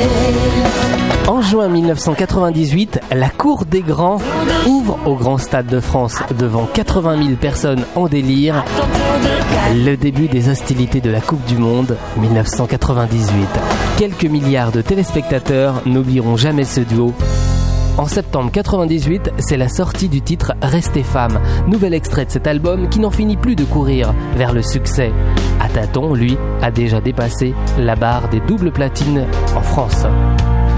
En juin 1998, la Cour des Grands ouvre au Grand Stade de France devant 80 000 personnes en délire. Le début des hostilités de la Coupe du Monde 1998. Quelques milliards de téléspectateurs n'oublieront jamais ce duo. En septembre 98, c'est la sortie du titre Restez femme, nouvel extrait de cet album qui n'en finit plus de courir vers le succès. À tâtons, lui, a déjà dépassé la barre des doubles platines en France.